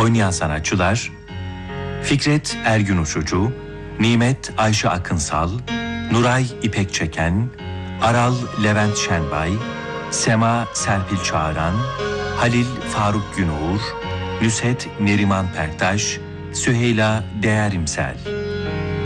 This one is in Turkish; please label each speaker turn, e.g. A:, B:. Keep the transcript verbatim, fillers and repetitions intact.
A: Oynayan sanatçılar: Fikret Ergün Uçucu, Nimet Ayşe Akınsal, Nuray İpek Çeken, Aral Levent Şenbay, Sema Serpil Çağıran, Halil Faruk Günuğur, Nusret Neriman Perktaş, Süheyla Değerimsel.